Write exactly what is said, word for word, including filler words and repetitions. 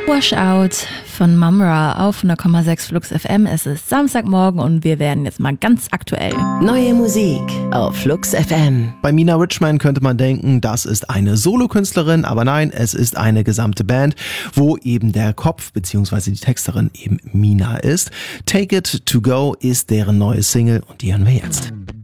Washout von Mumra auf null Komma sechs Flux F M. Es ist Samstagmorgen und wir werden jetzt mal ganz aktuell. Neue Musik auf Flux F M. Bei Mina Richman könnte man denken, das ist eine Solokünstlerin, aber nein, es ist eine gesamte Band, wo eben der Kopf bzw. die Texterin eben Mina ist. Take It To Go ist deren neue Single und die hören wir jetzt.